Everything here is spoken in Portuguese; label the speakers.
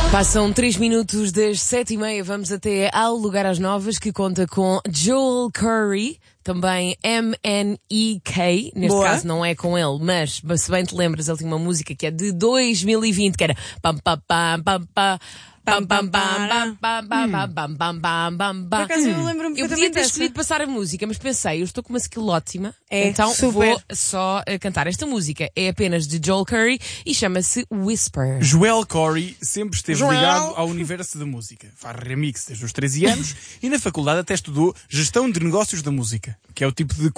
Speaker 1: Passam 3 minutos das 7h30, vamos até ao Lugar às Novas, que conta com Joel Curry, também MNEK, neste
Speaker 2: Boa.
Speaker 1: caso não é com ele, mas se bem te lembras, ele tinha uma música que é de 2020, que era pam pam pam pam pam. Pam, pam, pam, pam, pam, pam, pam, pam, pam, pam, pam.
Speaker 2: Por acaso eu lembro-me
Speaker 1: Eu podia
Speaker 2: perfeitamente
Speaker 1: ter
Speaker 2: dessa.
Speaker 1: escolhido passar a música, mas pensei, eu estou com uma skill ótima,
Speaker 2: É,
Speaker 1: então
Speaker 2: super.
Speaker 1: vou só cantar. Esta música é apenas de Joel Curry e chama-se Whisper.
Speaker 3: Joel Corey sempre esteve
Speaker 2: Joel.
Speaker 3: ligado ao universo da música. Faz remix desde os 13 anos e na faculdade até estudou Gestão de Negócios da Música, que é o tipo de